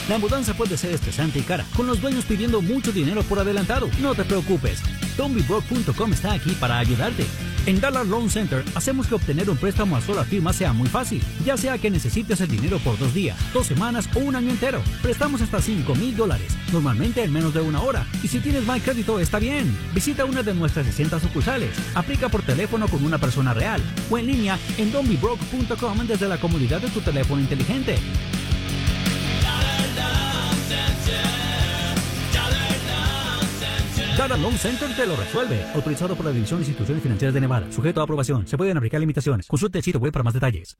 La mudanza puede ser estresante y cara, con los dueños pidiendo mucho dinero por adelantado. No te preocupes, donbebroke.com está aquí para ayudarte. En Dollar Loan Center hacemos que obtener un préstamo a sola firma sea muy fácil, ya sea que necesites el dinero por 2 días, 2 semanas o un año entero. Prestamos hasta $5,000, normalmente en menos de 1 hora. Y si tienes mal crédito, está bien. Visita una de nuestras 60 sucursales. Aplica por teléfono con una persona real o en línea en donbebroke.com desde la comodidad de tu teléfono inteligente. Dollar Loan Center te lo resuelve. Autorizado por la División de Instituciones Financieras de Nevada. Sujeto a aprobación. Se pueden aplicar limitaciones. Consulte el sitio web para más detalles.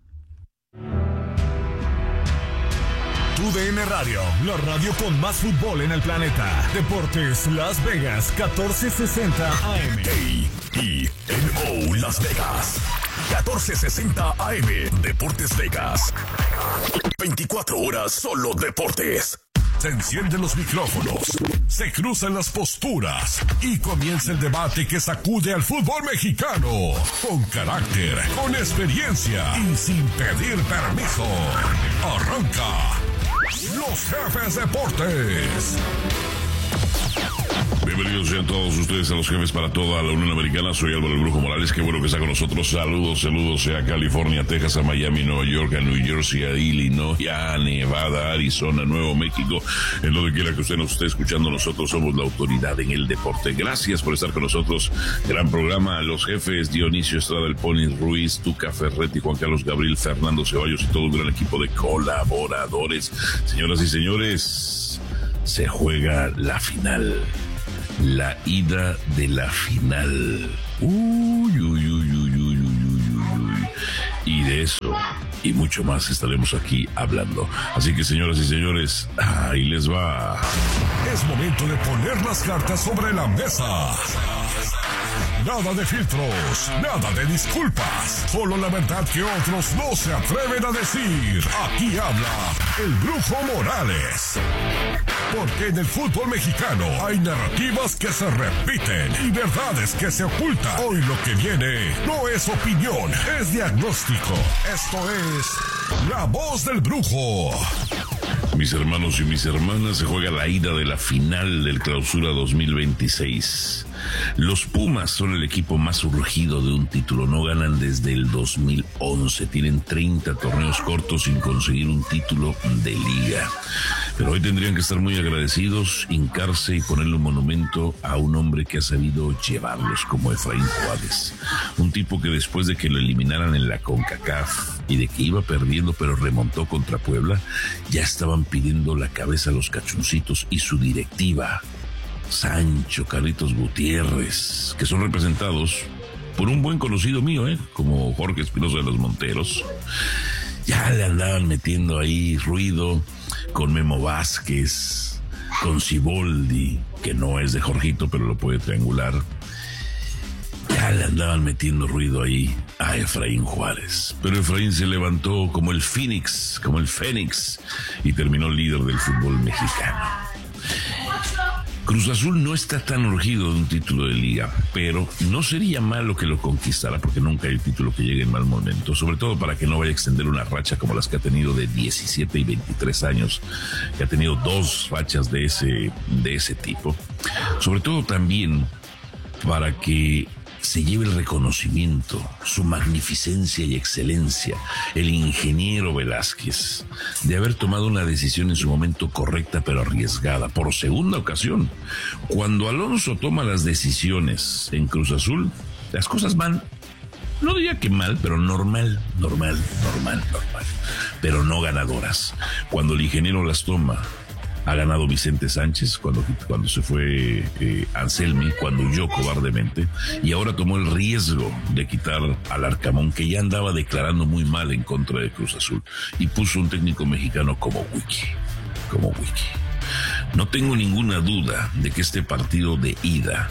TUDN Radio, la radio con más fútbol en el planeta. Deportes Las Vegas, 1460 AM. KENO Las Vegas, 1460 AM. Deportes Vegas. 24 horas solo deportes. Se encienden los micrófonos, se cruzan las posturas y comienza el debate que sacude al fútbol mexicano. Con carácter, con experiencia y sin pedir permiso. Arranca Los Jefes Deportes. Bienvenidos sean todos ustedes a Los Jefes para toda la Unión Americana. Soy Álvaro El Brujo Morales, qué bueno que está con nosotros. Saludos a California, Texas, a Miami, Nueva York, a New Jersey, a Illinois, a Nevada, Arizona, Nuevo México. En donde quiera que usted nos esté escuchando, nosotros somos la autoridad en el deporte. Gracias por estar con nosotros. Gran programa, Los Jefes, Dionisio Estrada, El Pony Ruiz, Tuca Ferretti, Juan Carlos Gabriel, Fernando Ceballos y todo un gran equipo de colaboradores. Señoras y señores, se juega la final. La ida de la final. Y de eso y mucho más estaremos aquí hablando. Así que, señoras y señores, ahí les va. Es momento de poner las cartas sobre la mesa. Nada de filtros, nada de disculpas, solo la verdad que otros no se atreven a decir. Aquí habla el Brujo Morales. Porque en el fútbol mexicano hay narrativas que se repiten y verdades que se ocultan. Hoy lo que viene no es opinión, es diagnóstico. Esto es La Voz del Brujo. Mis hermanos y mis hermanas, se juega la ida de la final del Clausura 2026. Los Pumas son el equipo más urgido de un título. No ganan desde el 2011. Tienen 30 torneos cortos sin conseguir un título de liga. Pero hoy tendrían que estar muy agradecidos, hincarse y ponerle un monumento a un hombre que ha sabido llevarlos, como Efraín Juárez. Un tipo que después de que lo eliminaran en la CONCACAF y de que iba perdiendo pero remontó contra Puebla, ya estaban pidiendo la cabeza a los cachuncitos y su directiva, Sancho, Carlitos Gutiérrez, que son representados por un buen conocido mío, como Jorge Espinosa de los Monteros. Ya le andaban metiendo ahí ruido con Memo Vázquez, con Siboldi, que no es de Jorgito, pero lo puede triangular. Ya le andaban metiendo ruido ahí a Efraín Juárez. Pero Efraín se levantó como el Fénix, y terminó líder del fútbol mexicano. Cruz Azul no está tan urgido de un título de liga, pero no sería malo que lo conquistara, porque nunca hay título que llegue en mal momento, sobre todo para que no vaya a extender una racha como las que ha tenido de 17 y 23 años, que ha tenido 2 rachas de ese tipo. Sobre todo también para que se lleve el reconocimiento, su magnificencia y excelencia, el ingeniero Velázquez, de haber tomado una decisión en su momento correcta pero arriesgada, por segunda ocasión. Cuando Alonso toma las decisiones en Cruz Azul, las cosas van, no diría que mal, pero normal, pero no ganadoras. Cuando el ingeniero las toma, ha ganado Vicente Sánchez cuando se fue Anselmi, cuando huyó cobardemente, y ahora tomó el riesgo de quitar al Arcamón, que ya andaba declarando muy mal en contra de Cruz Azul, y puso un técnico mexicano como Wiki. No tengo ninguna duda de que este partido de ida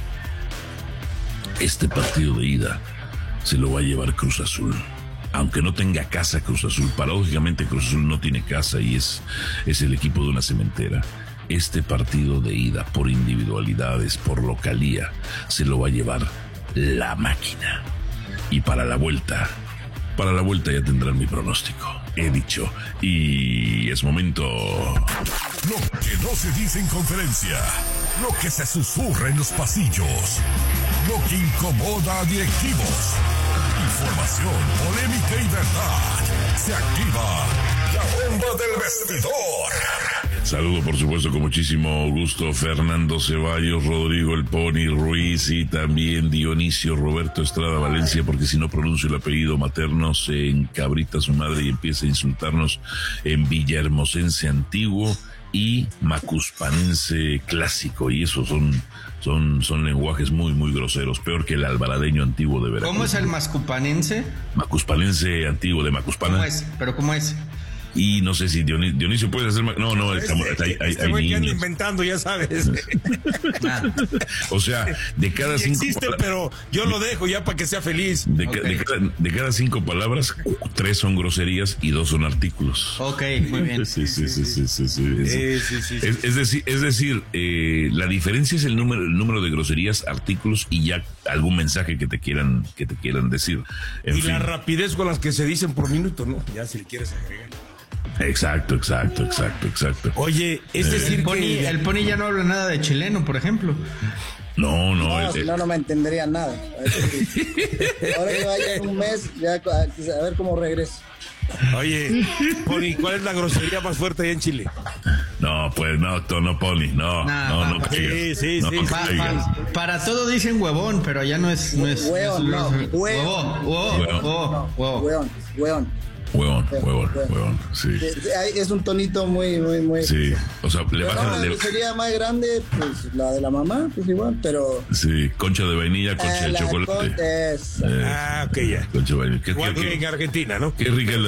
se lo va a llevar Cruz Azul. Aunque no tenga casa Cruz Azul, paradójicamente Cruz Azul no tiene casa y es el equipo de una cementera. Este partido de ida, por individualidades, por localía, se lo va a llevar la máquina. Y para la vuelta ya tendrán mi pronóstico. He dicho, y es momento Lo que no se dice en conferencia, lo que se susurra en los pasillos, lo que incomoda a directivos. Información, polémica y verdad. Se activa la bomba del vestidor. Saludo, por supuesto, con muchísimo gusto Fernando Ceballos, Rodrigo El Pony Ruiz y también Dionisio Roberto Estrada Valencia, porque si no pronuncio el apellido materno se encabrita su madre y empieza a insultarnos en villahermosense antiguo y macuspanense clásico, y esos son lenguajes muy, muy groseros, peor que el alvaradeño antiguo de Veracruz. ¿Cómo es el mascupanense? Macuspanense antiguo de Macuspana. ¿Cómo es? ¿Pero cómo es? Y no sé si Dionisio puede hacer... No, este güey que anda inventando, ya sabes. O sea, de cada sí 5 existe, pero yo lo dejo ya para que sea feliz. De cada 5 palabras, 3 son groserías y 2 son artículos. Ok, muy bien. Sí. Es decir, la diferencia es el número de groserías, artículos y ya algún mensaje que te quieran decir. Y la rapidez con las que se dicen por minuto, ¿no? Ya si le quieres agregar. Exacto. Oye, es decir que... El Pony ya no habla nada de chileno, por ejemplo. No, no me entendería nada. Ahora que vaya un mes, ya a ver cómo regreso. Oye, Pony, ¿cuál es la grosería más fuerte allá en Chile? No, pues no, Pony, no. Sí. Para todo dicen huevón, pero allá no es huevón. Huevón, sí. Es un tonito muy. Sí, o sea, le bajan la sería más grande, pues la de la mamá, pues igual, pero. Sí, concha de vainilla, concha de chocolate. Ok, ya. Concha de vainilla. Igual que en Argentina, ¿no? Qué rica es